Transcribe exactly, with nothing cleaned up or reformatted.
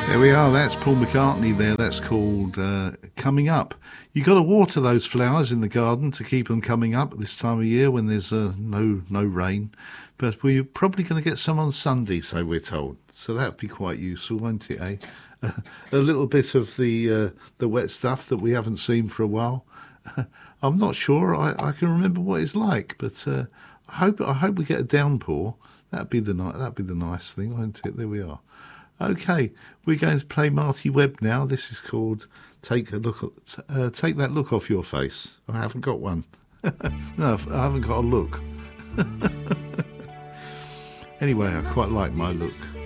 There we are, that's Paul McCartney there, that's called uh, Coming Up. You've got to water those flowers in the garden to keep them coming up at this time of year when there's uh, no no rain. But we're probably going to get some on Sunday, so we're told. So that would be quite useful, won't it, eh? A little bit of the uh, the wet stuff that we haven't seen for a while. I'm not sure I, I can remember what it's like, but uh, I hope I hope we get a downpour. That'd be the ni- that'd be the nice thing, won't it? There we are. Okay, we're going to play Marty Webb now. This is called "Take a Look." At, uh, Take that look off your face. I haven't got one. No, I haven't got a look. Anyway, I quite like my look.